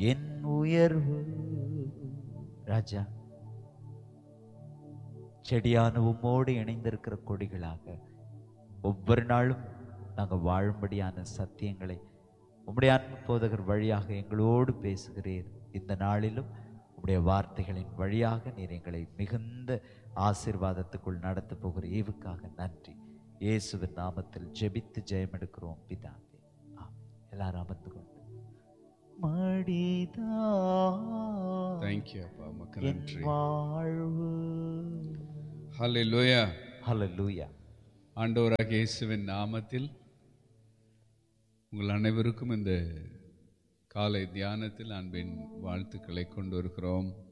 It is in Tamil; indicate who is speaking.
Speaker 1: என் உயர்வு. ராஜா, செடியான உம்மோடு இணைந்திருக்கிற கொடிகளாக ஒவ்வொரு நாளும் நாங்கள் வாழும்படியான சத்தியங்களை உம்முடைய அன்பு போதகர் வழியாக எங்களோடு பேசுகிறீர். இந்த நாளிலும் உம்முடைய வார்த்தைகளின் வழியாக நீர் எங்களை மிகுந்த ஆசீர்வாதத்துக்குள் நடத்த போகிற ஈவுக்காக நன்றி. இயேசுவின் நாமத்தில் ஜெபித்து ஜெயம் எடுக்கிறோம் பிதாவே. எல்லாரும் அமர்ந்து கொண்டு வாழ்வு.
Speaker 2: ஹல்லேலூயா,
Speaker 1: ஹல்லேலூயா.
Speaker 2: ஆண்டவராகிய இயேசுவின் நாமத்தில் உங்கள் அனைவருக்கும் இந்த காலை தியானத்தில் அன்பின் வாழ்த்துக்களை கொண்டு வருகிறோம்.